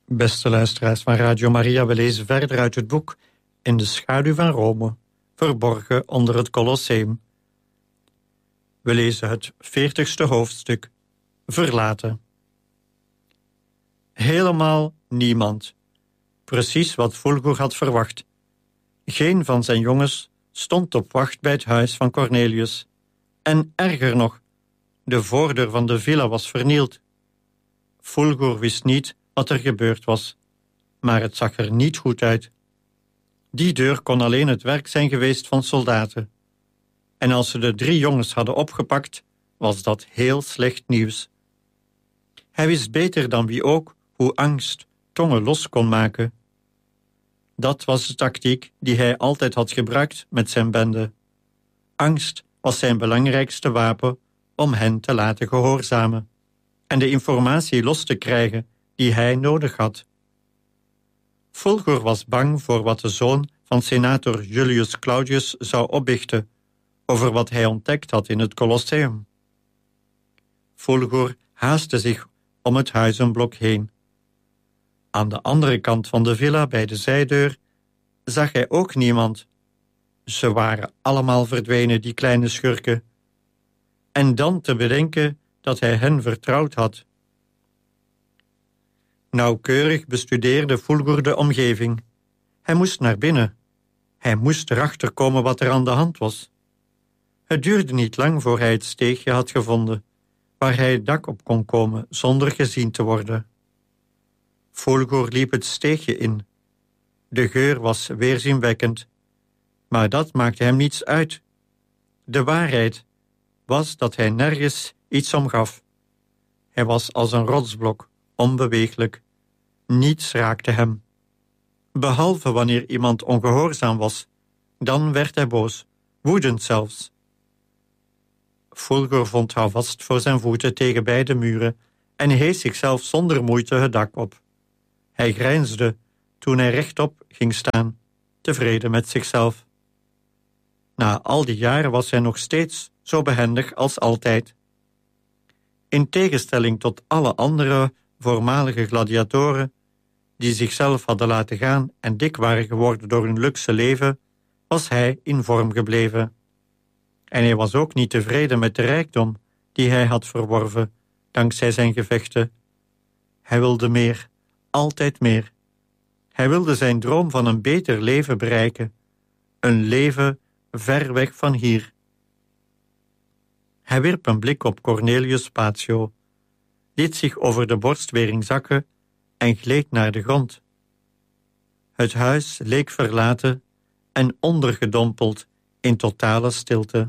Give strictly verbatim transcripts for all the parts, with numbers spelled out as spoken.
Beste luisteraars van Radio Maria, we lezen verder uit het boek In de schaduw van Rome, verborgen onder het Colosseum. We lezen het veertigste hoofdstuk, Verlaten. Helemaal niemand. Precies wat Fulgur had verwacht. Geen van zijn jongens stond op wacht bij het huis van Cornelius. En erger nog, de voordeur van de villa was vernield. Fulgur wist niet wat er gebeurd was, maar het zag er niet goed uit. Die deur kon alleen het werk zijn geweest van soldaten. En als ze de drie jongens hadden opgepakt, was dat heel slecht nieuws. Hij wist beter dan wie ook hoe angst tongen los kon maken. Dat was de tactiek die hij altijd had gebruikt met zijn bende. Angst was zijn belangrijkste wapen om hen te laten gehoorzamen en de informatie los te krijgen die hij nodig had. Fulgur was bang voor wat de zoon van senator Julius Claudius zou opbiechten over wat hij ontdekt had in het Colosseum. Fulgur haastte zich om het huizenblok heen. Aan de andere kant van de villa, bij de zijdeur, zag hij ook niemand. Ze waren allemaal verdwenen, die kleine schurken. En dan te bedenken dat hij hen vertrouwd had. Nauwkeurig bestudeerde Fulgur de omgeving. Hij moest naar binnen. Hij moest erachter komen wat er aan de hand was. Het duurde niet lang voor hij het steegje had gevonden, waar hij het dak op kon komen zonder gezien te worden. Fulgur liep het steegje in. De geur was weerzinwekkend, maar dat maakte hem niets uit. De waarheid was dat hij nergens iets om gaf. Hij was als een rotsblok, onbeweeglijk. Niets raakte hem. Behalve wanneer iemand ongehoorzaam was, dan werd hij boos, woedend zelfs. Fulgur vond houvast voor zijn voeten tegen beide muren en hees zichzelf zonder moeite het dak op. Hij grijnsde toen hij rechtop ging staan, tevreden met zichzelf. Na al die jaren was hij nog steeds zo behendig als altijd. In tegenstelling tot alle andere voormalige gladiatoren, die zichzelf hadden laten gaan en dik waren geworden door hun luxe leven, was hij in vorm gebleven. En hij was ook niet tevreden met de rijkdom die hij had verworven, dankzij zijn gevechten. Hij wilde meer, altijd meer. Hij wilde zijn droom van een beter leven bereiken, een leven ver weg van hier. Hij wierp een blik op Cornelius Patio, liet zich over de borstwering zakken en gleed naar de grond. Het huis leek verlaten en ondergedompeld in totale stilte.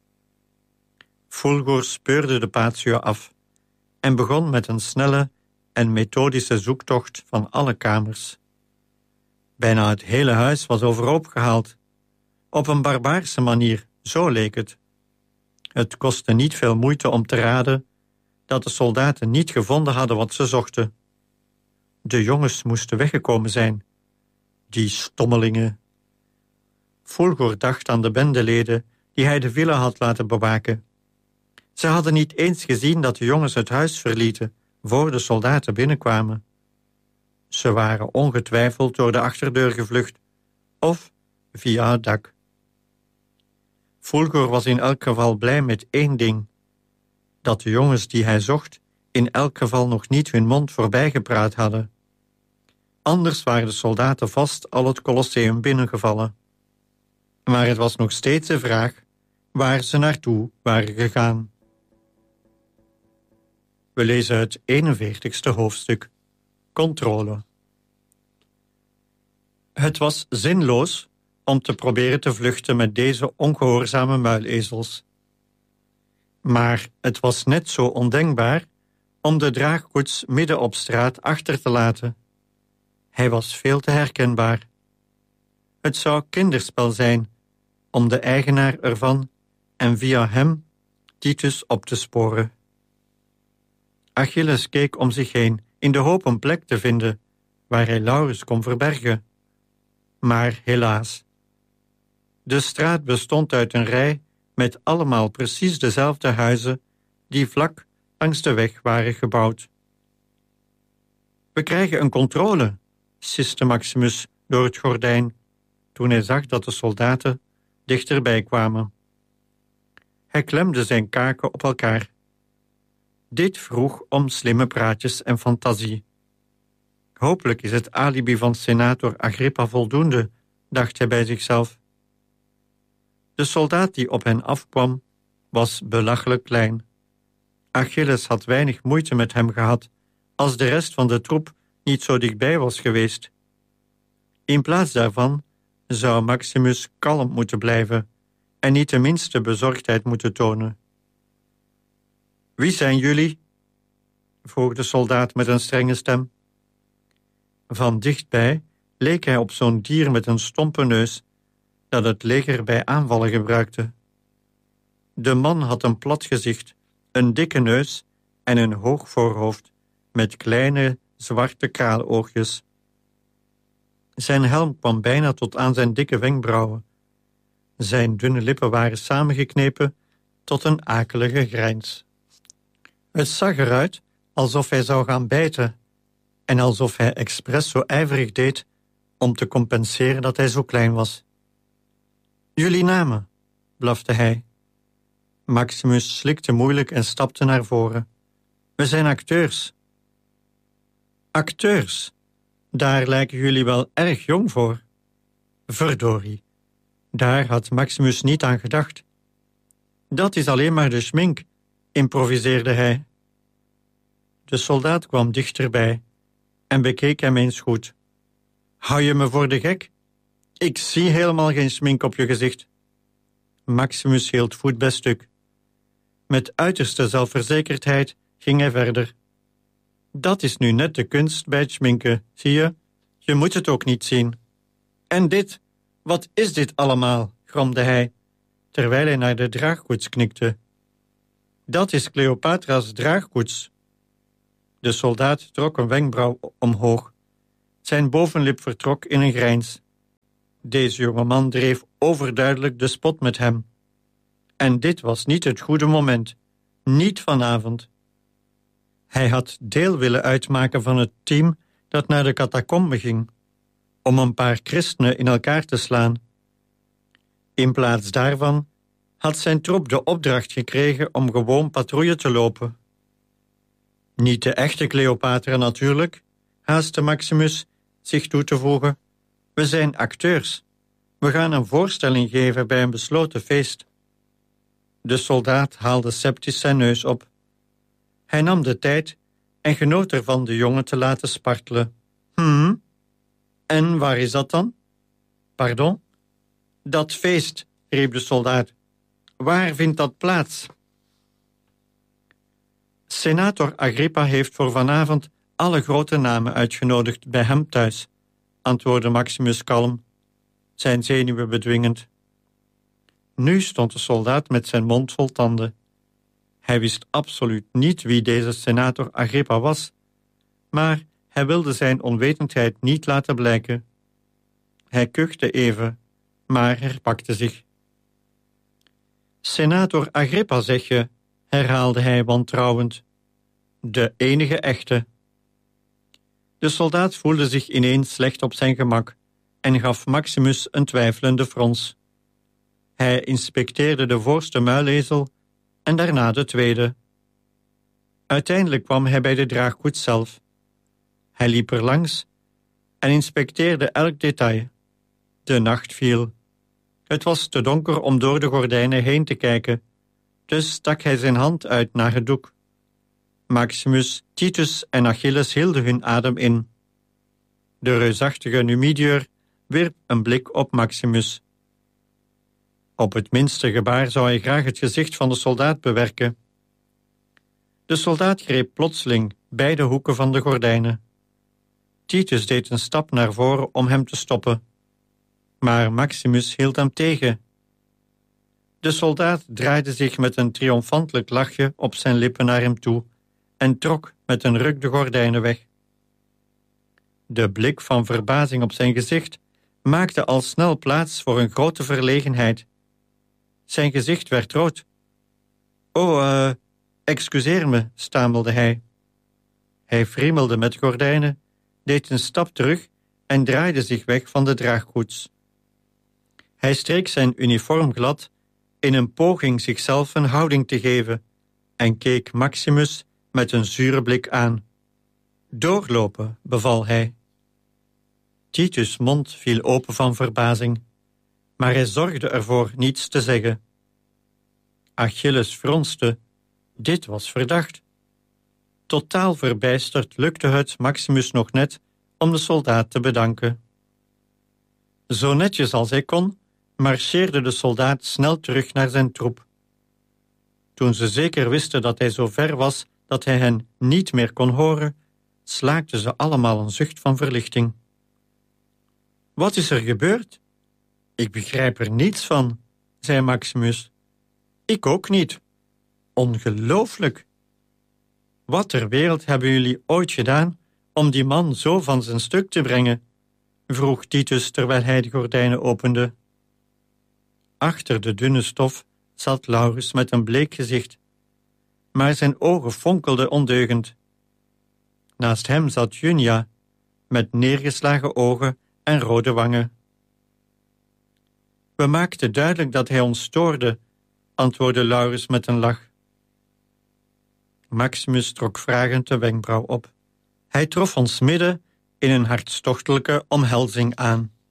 Fulgur speurde de patio af en begon met een snelle en methodische zoektocht van alle kamers. Bijna het hele huis was overhoop gehaald. Op een barbaarse manier, zo leek het. Het kostte niet veel moeite om te raden dat de soldaten niet gevonden hadden wat ze zochten. De jongens moesten weggekomen zijn. Die stommelingen. Fulgur dacht aan de bendeleden die hij de villa had laten bewaken. Ze hadden niet eens gezien dat de jongens het huis verlieten voor de soldaten binnenkwamen. Ze waren ongetwijfeld door de achterdeur gevlucht of via het dak. Fulgur was in elk geval blij met één ding: dat de jongens die hij zocht in elk geval nog niet hun mond voorbijgepraat hadden. Anders waren de soldaten vast al het Colosseum binnengevallen. Maar het was nog steeds de vraag waar ze naartoe waren gegaan. We lezen het eenenveertigste hoofdstuk, Controle. Het was zinloos om te proberen te vluchten met deze ongehoorzame muilezels. Maar het was net zo ondenkbaar om de draagkoets midden op straat achter te laten. Hij was veel te herkenbaar. Het zou kinderspel zijn om de eigenaar ervan en via hem Titus op te sporen. Achilles keek om zich heen in de hoop een plek te vinden waar hij Laurens kon verbergen. Maar helaas. De straat bestond uit een rij met allemaal precies dezelfde huizen die vlak langs de weg waren gebouwd. We krijgen een controle, siste Maximus door het gordijn, toen hij zag dat de soldaten dichterbij kwamen. Hij klemde zijn kaken op elkaar. Dit vroeg om slimme praatjes en fantasie. Hopelijk is het alibi van senator Agrippa voldoende, dacht hij bij zichzelf. De soldaat die op hen afkwam, was belachelijk klein. Achilles had weinig moeite met hem gehad, als de rest van de troep niet zo dichtbij was geweest. In plaats daarvan zou Maximus kalm moeten blijven en niet de minste bezorgdheid moeten tonen. Wie zijn jullie? Vroeg de soldaat met een strenge stem. Van dichtbij leek hij op zo'n dier met een stompe neus dat het leger bij aanvallen gebruikte. De man had een plat gezicht, een dikke neus en een hoog voorhoofd met kleine zwarte kraaloogjes. Zijn helm kwam bijna tot aan zijn dikke wenkbrauwen. Zijn dunne lippen waren samengeknepen tot een akelige grijns. Het zag eruit alsof hij zou gaan bijten en alsof hij expres zo ijverig deed om te compenseren dat hij zo klein was. Jullie namen, blafte hij. Maximus slikte moeilijk en stapte naar voren. We zijn acteurs. Acteurs? Daar lijken jullie wel erg jong voor. Verdorie, daar had Maximus niet aan gedacht. Dat is alleen maar de schmink, improviseerde hij. De soldaat kwam dichterbij en bekeek hem eens goed. Hou je me voor de gek? Ik zie helemaal geen schmink op je gezicht. Maximus hield voet bij stuk. Met uiterste zelfverzekerdheid ging hij verder. Dat is nu net de kunst bij het schminken, zie je? Je moet het ook niet zien. En dit, wat is dit allemaal? Gromde hij, terwijl hij naar de draagkoets knikte. Dat is Cleopatra's draagkoets. De soldaat trok een wenkbrauw omhoog. Zijn bovenlip vertrok in een grijns. Deze jonge man dreef overduidelijk de spot met hem. En dit was niet het goede moment. Niet vanavond. Hij had deel willen uitmaken van het team dat naar de catacombe ging, om een paar christenen in elkaar te slaan. In plaats daarvan had zijn troep de opdracht gekregen om gewoon patrouille te lopen. Niet de echte Cleopatra natuurlijk, haastte Maximus zich toe te voegen. We zijn acteurs. We gaan een voorstelling geven bij een besloten feest. De soldaat haalde sceptisch zijn neus op. Hij nam de tijd en genoot ervan de jongen te laten spartelen. Hm? En waar is dat dan? Pardon? Dat feest, riep de soldaat. Waar vindt dat plaats? Senator Agrippa heeft voor vanavond alle grote namen uitgenodigd bij hem thuis, antwoordde Maximus kalm, zijn zenuwen bedwingend. Nu stond de soldaat met zijn mond vol tanden. Hij wist absoluut niet wie deze senator Agrippa was, maar hij wilde zijn onwetendheid niet laten blijken. Hij kuchte even, maar herpakte zich. Senator Agrippa, zeg je, herhaalde hij wantrouwend. De enige echte. De soldaat voelde zich ineens slecht op zijn gemak en gaf Maximus een twijfelende frons. Hij inspecteerde de voorste muilezel en daarna de tweede. Uiteindelijk kwam hij bij de draagkoets zelf. Hij liep er langs en inspecteerde elk detail. De nacht viel. Het was te donker om door de gordijnen heen te kijken, dus stak hij zijn hand uit naar het doek. Maximus, Titus en Achilles hielden hun adem in. De reusachtige Numidiër wierp een blik op Maximus. Op het minste gebaar zou hij graag het gezicht van de soldaat bewerken. De soldaat greep plotseling beide hoeken van de gordijnen. Titus deed een stap naar voren om hem te stoppen, maar Maximus hield hem tegen. De soldaat draaide zich met een triomfantelijk lachje op zijn lippen naar hem toe en trok met een ruk de gordijnen weg. De blik van verbazing op zijn gezicht maakte al snel plaats voor een grote verlegenheid. Zijn gezicht werd rood. Oh, uh, excuseer me, stamelde hij. Hij friemelde met gordijnen deed een stap terug en draaide zich weg van de draagkoets. Hij streek zijn uniform glad in een poging zichzelf een houding te geven en keek Maximus met een zure blik aan. Doorlopen, beval hij. Titus' mond viel open van verbazing, maar hij zorgde ervoor niets te zeggen. Achilles fronste. Dit was verdacht. Totaal verbijsterd lukte het Maximus nog net om de soldaat te bedanken. Zo netjes als hij kon, marcheerde de soldaat snel terug naar zijn troep. Toen ze zeker wisten dat hij zo ver was dat hij hen niet meer kon horen, slaakten ze allemaal een zucht van verlichting. Wat is er gebeurd? Ik begrijp er niets van, zei Maximus. Ik ook niet. Ongelooflijk. Wat ter wereld hebben jullie ooit gedaan om die man zo van zijn stuk te brengen? Vroeg Titus terwijl hij de gordijnen opende. Achter de dunne stof zat Laurus met een bleek gezicht, maar zijn ogen fonkelden ondeugend. Naast hem zat Junia, met neergeslagen ogen en rode wangen. We maakten duidelijk dat hij ons stoorde, antwoordde Laurus met een lach. Maximus trok vragend de wenkbrauw op. Hij trof ons midden in een hartstochtelijke omhelzing aan.